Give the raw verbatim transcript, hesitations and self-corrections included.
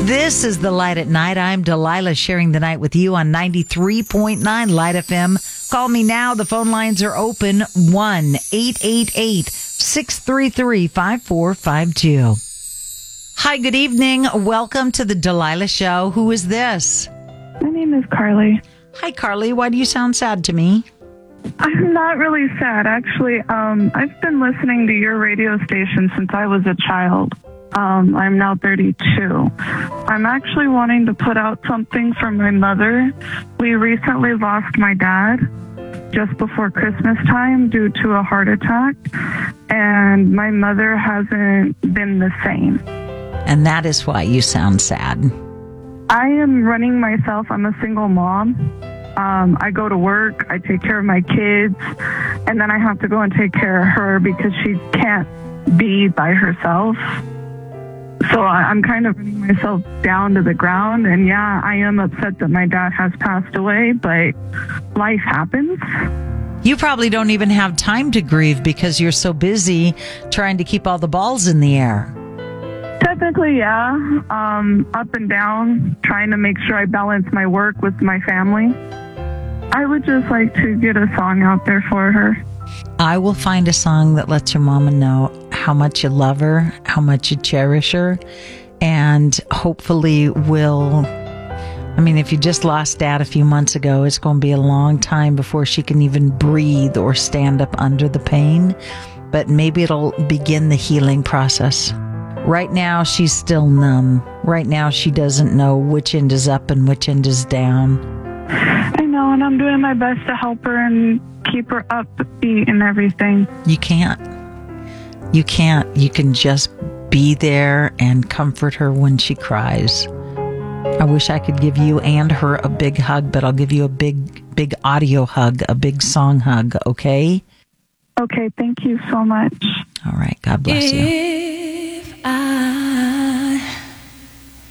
This is The Light at Night. I'm Delilah, sharing the night with you on ninety-three point nine Light F M. Call me now. The phone lines are open. one eight eight eight, six three three, five four five two. Hi, good evening. Welcome to the Delilah Show. Who is this? My name is Carly. Hi, Carly. Why do you sound sad to me? I'm not really sad, actually. Um, I've been listening to your radio station since I was a child. Um, I'm now thirty-two. I'm actually wanting to put out something for my mother. We recently lost my dad just before Christmas time due to a heart attack, and my mother hasn't been the same. And that is why you sound sad. I am running myself. I'm a single mom. Um, I go to work, I take care of my kids, and then I have to go and take care of her because she can't be by herself. So I'm kind of running myself down to the ground, and yeah, I am upset that my dad has passed away, but life happens. You probably don't even have time to grieve because you're so busy trying to keep all the balls in the air. Technically, yeah. Um, up and down, trying to make sure I balance my work with my family. I would just like to get a song out there for her. I will find a song that lets your mama know how much you love her, how much you cherish her, and hopefully will... I mean, if you just lost Dad a few months ago, it's going to be a long time before she can even breathe or stand up under the pain, but maybe it'll begin the healing process. Right now, she's still numb. Right now, she doesn't know which end is up and which end is down. I know, and I'm doing my best to help her and keep her upbeat and everything. You can't. You can't. You can just be there and comfort her when she cries. I wish I could give you and her a big hug, but I'll give you a big, big audio hug, a big song hug, okay? Okay, thank you so much. All right, God bless you.